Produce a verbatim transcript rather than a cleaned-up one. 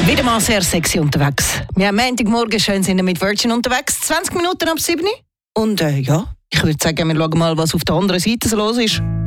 Wieder mal sehr sexy unterwegs. Wir haben Montagmorgen schön sind wir mit Virgin unterwegs, zwanzig Minuten ab sieben. Und äh, ja, ich würde sagen, wir schauen mal, was auf der anderen Seite so los ist.